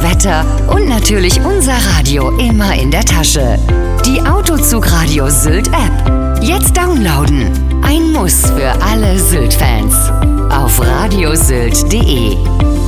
Wetter und natürlich unser Radio immer in der Tasche. Die Autozugradio Sylt App. Jetzt downloaden. Ein Muss für alle Sylt-Fans. Auf radiosylt.de.